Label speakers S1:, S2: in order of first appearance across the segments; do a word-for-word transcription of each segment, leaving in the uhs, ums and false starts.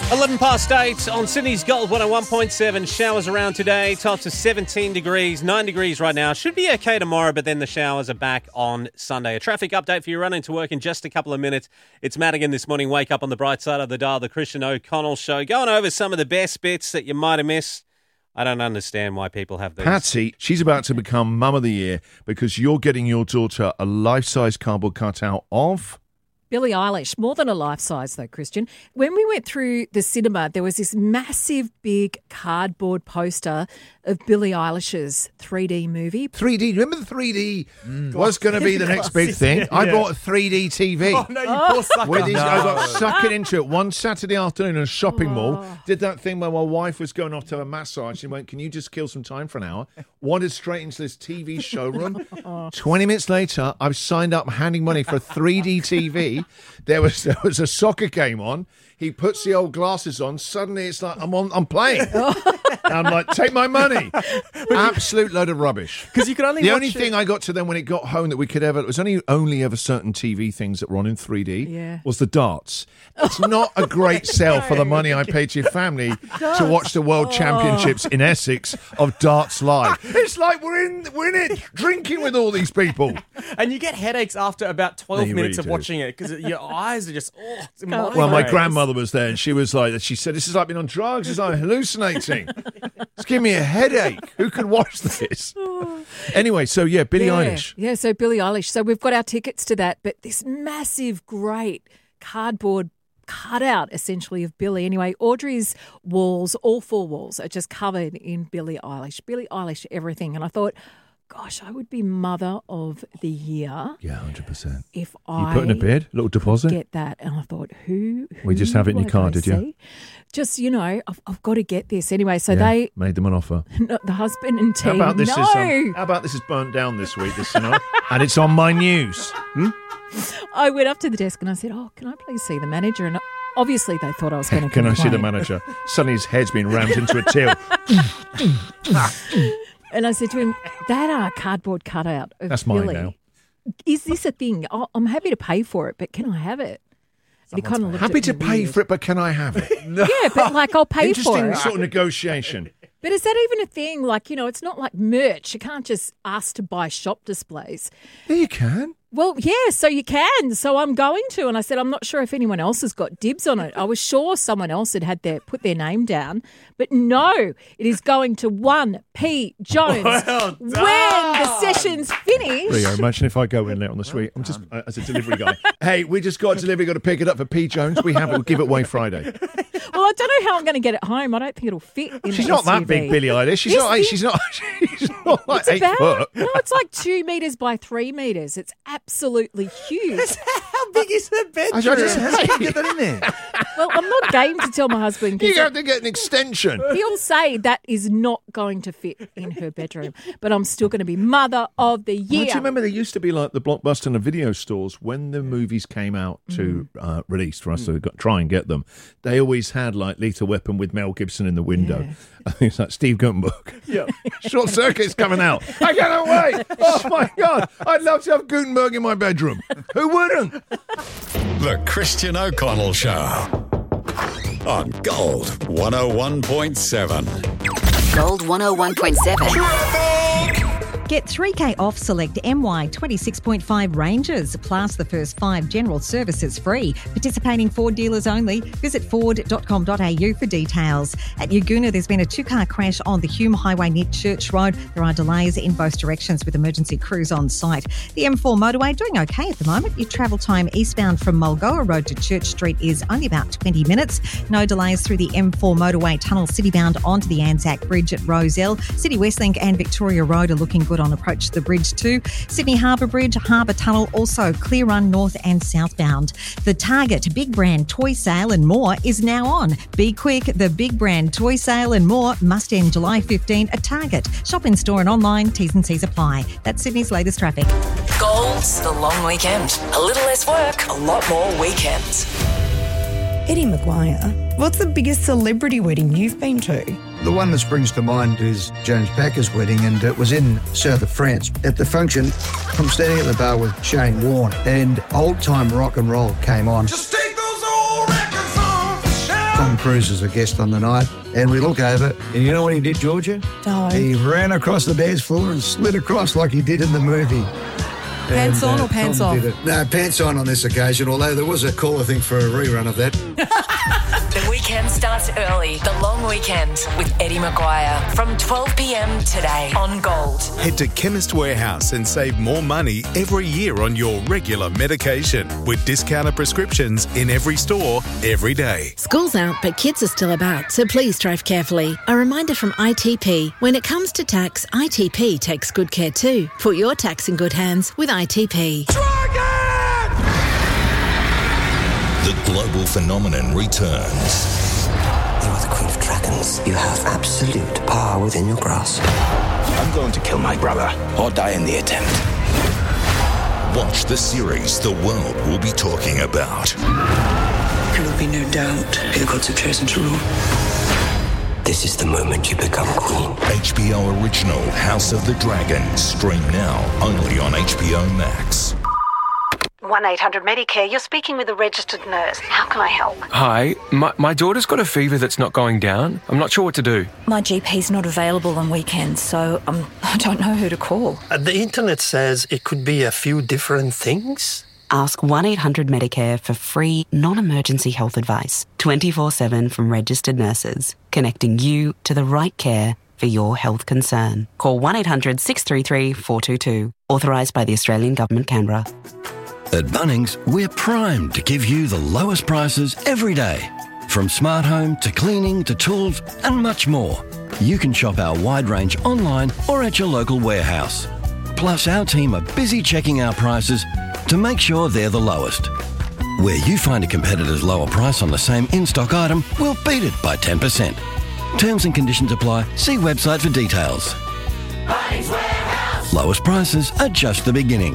S1: eleven past eight on Sydney's Gold one oh one point seven. Showers around today. Tops of seventeen degrees, nine degrees right now. Should be okay tomorrow, but then the showers are back on Sunday. A traffic update for you running to work in just a couple of minutes. It's Madigan this morning. Wake up on the bright side of the dial, the Christian O'Connell Show. Going over some of the best bits that you might have missed. I don't understand why people have these.
S2: Patsy, she's about to become Mum of the Year because you're getting your daughter a life-size cardboard cutout of...
S3: Billie Eilish, more than a life-size though, Christian. When we went through the cinema, there was this massive, big cardboard poster of Billie Eilish's three D movie.
S2: three D, remember the three D mm. was going to be the next big thing? Yeah. I bought a three D T V.
S4: Oh, no, you oh. poor sucker.
S2: With these,
S4: no.
S2: I got suckered into it one Saturday afternoon in a shopping oh. mall. Did that thing where my wife was going off to a massage. She went, can you just kill some time for an hour? Wandered straight into this T V showroom. oh. twenty minutes later, I've signed up handing money for a three D T V. There was there was a soccer game on. He puts the old glasses on. Suddenly, it's like I'm on. I'm playing. I'm like, take my money. Absolute load of rubbish.
S4: Because you could only.
S2: The
S4: watch
S2: only
S4: it.
S2: thing I got to then when it got home that we could ever it was only only ever certain T V things that were on in three D.
S3: Yeah.
S2: Was the darts. It's not a great sell for the money I paid to your family to watch the World Championships in Essex of darts live. It's like we're in we're in it drinking with all these people.
S4: And you get headaches after about twelve
S2: No,
S4: minutes
S2: really
S4: of
S2: do.
S4: watching it because your eyes are just. Oh, it's
S3: Oh.
S2: Well, my
S4: migraines.
S2: grandmother was there and she was like, she said, this is like being on drugs, it's like hallucinating. It's giving me a headache. Who could watch this? Anyway, so yeah, Billie
S3: yeah.
S2: Eilish.
S3: Yeah, so Billie Eilish. So we've got our tickets to that, but this massive, great cardboard cutout, essentially, of Billie. Anyway, Audrey's walls, all four walls, are just covered in Billie Eilish. Billie Eilish, everything. And I thought, gosh, I would be Mother of the Year.
S2: Yeah, one hundred percent.
S3: If
S2: You
S3: I
S2: put in a bid, little deposit?
S3: get that. And I thought, who? who
S2: We just have it in your
S3: would
S2: car,
S3: I
S2: did you?
S3: see? Just, you know, I've, I've got to get this. Anyway, so
S2: Yeah,
S3: they,
S2: made them an offer.
S3: the husband and team,
S2: How about this
S3: no.
S2: is um, how about this is burnt down this week, this you know, and it's on my news. Hmm?
S3: I went up to the desk and I said, oh, can I please see the manager? And obviously they thought I was going to
S2: Can I see the
S3: complain.
S2: manager? Suddenly his head's been rammed into a till.
S3: And I said to him, that uh, cardboard cutout of
S2: That's mine
S3: Billie,
S2: now.
S3: is this a thing? Oh, I'm happy to pay for it, but can I have it? And he kind of looked
S2: Happy
S3: at
S2: to
S3: me
S2: pay
S3: weird.
S2: for it, but can I have it?
S3: Yeah, but like I'll pay for
S2: Interesting
S3: it.
S2: sort of negotiation.
S3: But is that even a thing? Like, you know, it's not like merch. You can't just ask to buy shop displays.
S2: Yeah, you can.
S3: Well, yeah, so you can. So I'm going to. And I said, I'm not sure if anyone else has got dibs on it. I was sure someone else had had their put their name down. But no, it is going to one P Jones.
S4: Well
S3: when
S4: done.
S3: the session's finished.
S2: Rio, imagine if I go in there on the suite. I'm just uh, as a delivery guy. Hey, we just got a delivery, got to pick it up for P. Jones. We have it. We'll give it away Friday.
S3: Well, I don't know how I'm going to get it home. I don't think it'll fit in
S2: She's
S3: the
S2: not that
S3: S U V.
S2: big, Billie Eilish. She's
S3: Yes,
S2: not.
S3: it-
S2: She's not. She's not like
S3: It's
S2: eight
S3: about,
S2: foot.
S3: no, it's like two metres by three metres. It's absolutely huge.
S4: How big is the bedroom?
S2: I just-
S4: How do you get that in there?
S3: Well, I'm not game to tell my husband
S2: You
S3: because
S2: have to get an extension.
S3: he'll say that is not going to fit in her bedroom. But I'm still going to be Mother of the
S2: Well,
S3: Year.
S2: do you remember there used to be like the Blockbuster and the video stores when the movies came out to uh, release for us to go, try and get them? They always had like Lethal Weapon with Mel Gibson in the window.
S3: Yeah.
S2: I think it's like Steve Gutenberg.
S4: Yeah.
S2: Short Circuit's coming out. I cannot wait. Oh my God. I'd love to have Gutenberg in my bedroom. Who wouldn't?
S5: The Christian O'Connell Show on Gold one oh one point seven.
S6: Gold one oh one point seven.
S7: Get three K off select M Y twenty-six point five ranges, plus the first five general services free. Participating Ford dealers only. Visit ford dot com dot a u for details. At Yagoona, there's been a two-car crash on the Hume Highway near Church Road. There are delays in both directions with emergency crews on site. The M four motorway doing okay at the moment. Your travel time eastbound from Mulgoa Road to Church Street is only about twenty minutes. No delays through the M four motorway tunnel citybound onto the Anzac Bridge at Rozelle. City Westlink and Victoria Road are looking good on approach to the bridge too. Sydney Harbour Bridge, Harbour Tunnel also clear run north and southbound. The Target Big Brand Toy Sale and more is now on. Be quick, the Big Brand Toy Sale and more must end July fifteenth at Target. Shop in store and online, T's and C's apply. That's Sydney's latest traffic.
S6: Gold's the long weekend. A little less work, a lot more weekends.
S8: Eddie Maguire, what's the biggest celebrity wedding you've been to?
S9: The one that springs to mind is James Packer's wedding, and it was in south of France. At the function, I'm standing at the bar with Shane Warne, and old-time rock and roll came on.
S10: Just take those old records off the shelf.
S9: Tom Cruise as a guest on the night, and we look over, and you know what he did, Georgia?
S8: No.
S9: He ran across the dance floor and slid across like he did in the movie.
S8: Pants
S9: And,
S8: on
S9: uh,
S8: or pants
S9: Tom
S8: off?
S9: did it. No, pants on on this occasion, although there was a call, I think, for a rerun of that.
S6: The weekend starts early. The long weekend with Eddie Maguire from twelve p.m. today on Gold.
S10: Head to Chemist Warehouse and save more money every year on your regular medication with discounted prescriptions in every store, every day.
S11: School's out, but kids are still about, so please drive carefully. A reminder from I T P. When it comes to tax, I T P takes good care too. Put your tax in good hands with I T P.
S12: The global phenomenon returns.
S13: You are the Queen of Dragons. You have absolute power within your grasp.
S12: I'm going to kill my brother or die in the attempt. Watch the series the world will be talking about.
S13: There will be no doubt who the gods have chosen to rule. This is the moment you become queen.
S12: H B O original House of the Dragon. Stream now only on H B O Max.
S14: one eight hundred Medicare, you're speaking with a registered nurse. How can I help?
S15: Hi, my, my daughter's got a fever that's not going down. I'm not sure what to do.
S16: My G P's not available on weekends, so um, I don't know who to call.
S17: Uh, the internet says it could be a few different things.
S18: Ask one eight hundred Medicare for free, non-emergency health advice, twenty-four seven from registered nurses, connecting you to the right care for your health concern. Call one eight hundred six three three four two two. Authorised by the Australian Government, Canberra.
S19: At Bunnings, we're primed to give you the lowest prices every day. From smart home to cleaning to tools and much more. You can shop our wide range online or at your local warehouse. Plus, our team are busy checking our prices to make sure they're the lowest. Where you find a competitor's lower price on the same in-stock item, we'll beat it by ten percent. Terms and conditions apply. See website for details.
S20: Bunnings Warehouse.
S19: Lowest prices are just the beginning.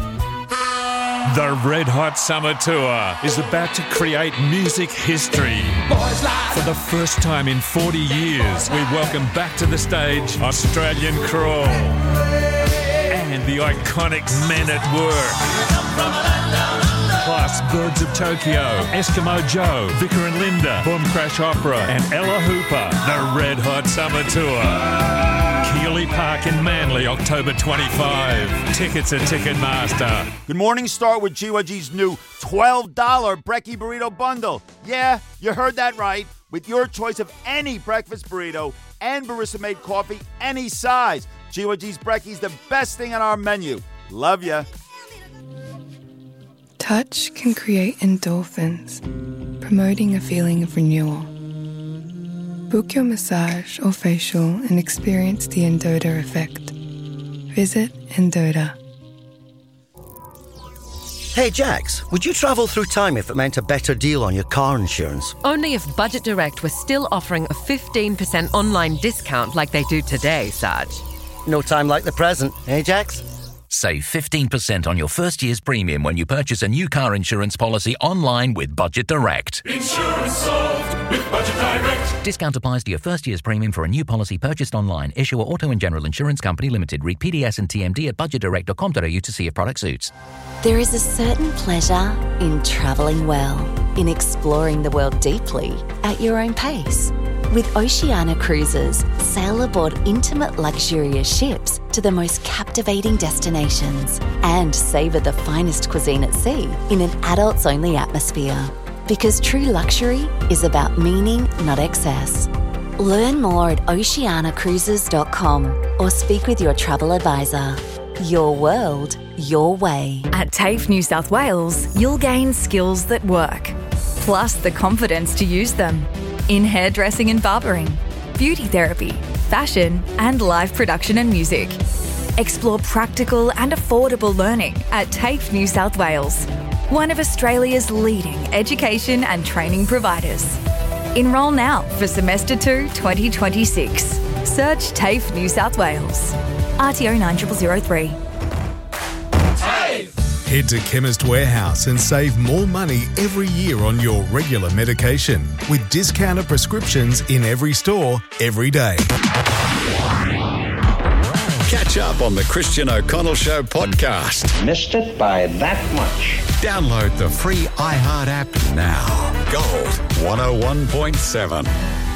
S21: The Red Hot Summer Tour is about to create music history. For the first time in forty years, we welcome back to the stage Australian Crawl and the iconic Men at Work. Plus Birds of Tokyo, Eskimo Joe, Vicar and Linda, Boom Crash Opera and Ella Hooper. The Red Hot Summer Tour. Keeley Park in Manly, October twenty-fifth. Tickets at Ticketmaster.
S22: Good morning, start with G Y G's new twelve dollars Brekkie Burrito Bundle. Yeah, you heard that right. With your choice of any breakfast burrito and barista-made coffee, any size. G Y G's Brekkie's the best thing on our menu. Love ya.
S23: Touch can create endorphins, promoting a feeling of renewal. Book your massage or facial and experience the Endota effect. Visit Endota.
S24: Hey Jax, would you travel through time if it meant a better deal on your car insurance?
S25: Only if Budget Direct was still offering a fifteen percent online discount like they do today, Sarge.
S24: No time like the present, eh Jax?
S26: Save fifteen percent on your first year's premium when you purchase a new car insurance policy online with Budget Direct.
S20: Insurance solved with Budget Direct.
S26: Discount applies to your first year's premium for a new policy purchased online. Issuer Auto and General Insurance Company Limited. Read P D S and T M D at budget direct dot com dot a u to see if product suits.
S27: There is a certain pleasure in travelling well, in exploring the world deeply at your own pace. With Oceania Cruises, sail aboard intimate luxurious ships to the most captivating destinations and savour the finest cuisine at sea in an adults-only atmosphere. Because true luxury is about meaning, not excess. Learn more at oceania cruises dot com or speak with your travel advisor. Your world, your way.
S28: At TAFE New South Wales, you'll gain skills that work, plus the confidence to use them. In hairdressing and barbering, beauty therapy, fashion, and live production and music. Explore practical and affordable learning at TAFE New South Wales, one of Australia's leading education and training providers. Enrol now for Semester two twenty twenty-six. Search TAFE New South Wales. R T O nine zero zero zero three.
S10: Head to Chemist Warehouse and save more money every year on your regular medication with discounted prescriptions in every store, every day.
S24: Catch
S1: catch up on the Christian O'Connell Show podcast.
S2: Missed it by that much.
S1: Download the free iHeart app now. Gold one oh one point seven.